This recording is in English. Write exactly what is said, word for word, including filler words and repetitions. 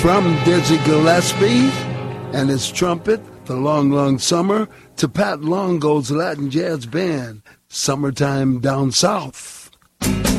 From Dizzy Gillespie and his trumpet, The Long, Long Summer, to Pat Longo's Latin Jazz Band, Summertime Down South.